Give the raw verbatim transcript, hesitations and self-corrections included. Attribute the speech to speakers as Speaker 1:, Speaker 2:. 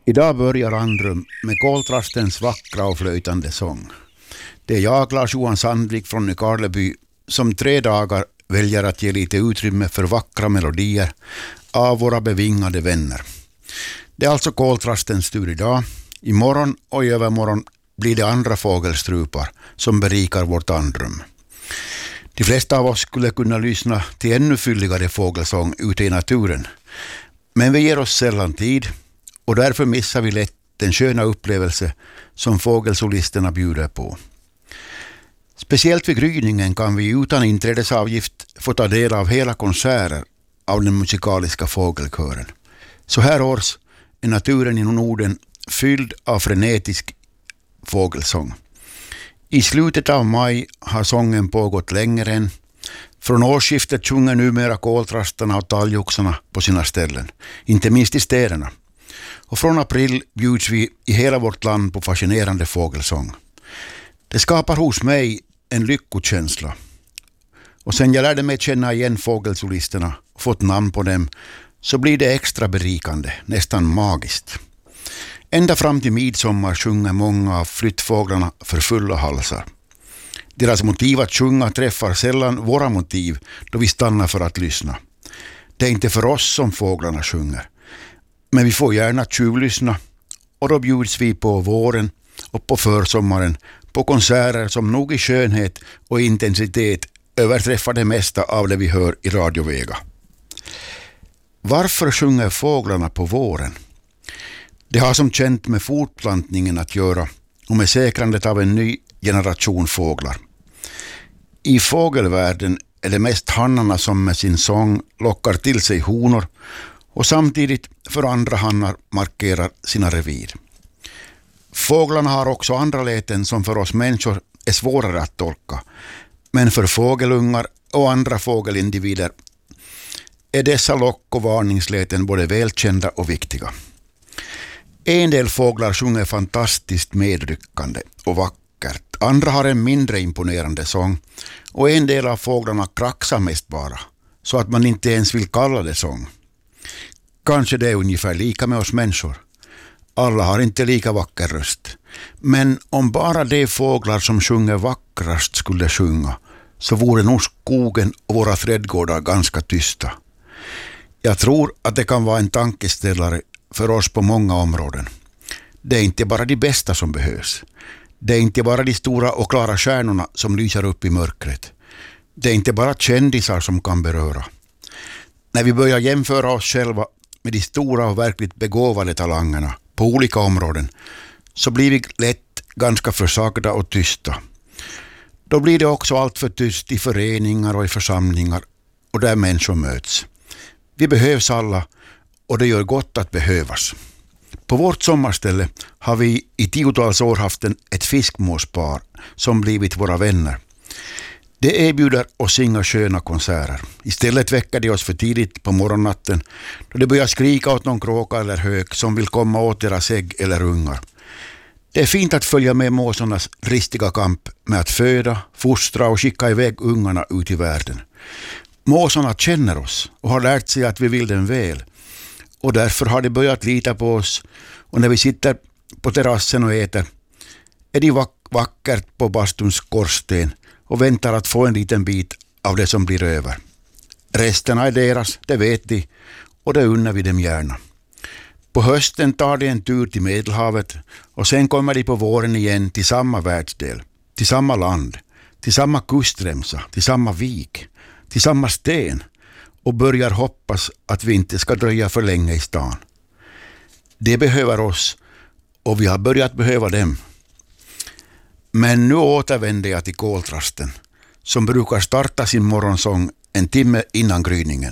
Speaker 1: Idag börjar Andrum med koltrastens vackra och flöjtande sång. Det är jag, Lars-Johan Sandvik från Nykarleby, som tre dagar väljer att ge lite utrymme för vackra melodier av våra bevingade vänner. Det är alltså koltrastens tur idag. Imorgon och i övermorgon blir det andra fågelstrupar som berikar vårt andrum. De flesta av oss skulle kunna lyssna till ännu fylligare fågelsång ute i naturen. Men vi ger oss sällan tid och därför missar vi lätt den sköna upplevelse som fågelsolisterna bjuder på. Speciellt vid gryningen kan vi utan inträdesavgift få ta del av hela konserter av den musikaliska fågelkören. Så här års är naturen i Norden fylld av frenetisk fågelsång. I slutet av maj har sången pågått längre än. Från årsskiftet sjunger numera koltrastarna och talgoxarna på sina ställen, inte minst i städerna. Och från april bjuds vi i hela vårt land på fascinerande fågelsång. Det skapar hos mig en lyckokänsla. Och sen jag lärde mig känna igen fågelsolisterna och fått namn på dem, så blir det extra berikande, nästan magiskt. Ända fram till midsommar sjunger många av flyttfåglarna för fulla halsar. Deras motiv att sjunga träffar sällan våra motiv då vi stannar för att lyssna. Det är inte för oss som fåglarna sjunger. Men vi får gärna tjuvlyssna och då bjuds vi på våren och på försommaren på konserter som nog i skönhet och intensitet överträffar det mesta av det vi hör i radiovega. Varför sjunger fåglarna på våren? Det har som känt med fortplantningen att göra och med säkrandet av en ny generation fåglar. I fågelvärlden är det mest hannarna som med sin sång lockar till sig honor och samtidigt för andra hannar markerar sina revir. Fåglarna har också andra läten som för oss människor är svårare att tolka, men för fågelungar och andra fågelindivider är dessa lock- och varningsläten både välkända och viktiga. En del fåglar sjunger fantastiskt medryckande och vackert. Andra har en mindre imponerande sång och en del av fåglarna kraxar mest bara, så att man inte ens vill kalla det sång. Kanske det är ungefär lika med oss människor. Alla har inte lika vacker röst. Men om bara de fåglar som sjunger vackrast skulle sjunga, så vore nog skogen och våra trädgårdar ganska tysta. Jag tror att det kan vara en tankeställare för oss på många områden. Det är inte bara de bästa som behövs. Det är inte bara de stora och klara stjärnorna som lyser upp i mörkret. Det är inte bara kändisar som kan beröra. När vi börjar jämföra oss själva med de stora och verkligt begåvade talangerna på olika områden, så blir vi lätt ganska försagda och tysta. Då blir det också allt för tyst i föreningar och i församlingar och där människor möts. Vi behövs alla och det gör gott att behövas. På vårt sommarställe har vi i tiotals år haft en, ett fiskmåspar som blivit våra vänner. Det erbjuder oss inga sköna konserter. Istället väcker de oss för tidigt på morgonnatten då de börjar skrika åt någon kråka eller hök som vill komma åt deras ägg eller ungar. Det är fint att följa med måsarnas dristiga kamp med att föda, fostra och skicka iväg ungarna ut i världen. Måsarna känner oss och har lärt sig att vi vill dem väl. Och därför har de börjat lita på oss, och när vi sitter på terrassen och äter är de vack- vackert på bastuns skorsten och väntar att få en liten bit av det som blir över. Resterna är deras, det vet de, och det unnar vi dem gärna. På hösten tar de en tur till Medelhavet och sen kommer de på våren igen till samma världsdel, till samma land, till samma kustremsa, till samma vik, till samma sten och börjar hoppas att vi inte ska dröja för länge i stan. De behöver oss och vi har börjat behöva dem. Men nu återvänder jag till koltrasten som brukar starta sin morgonsång en timme innan gryningen.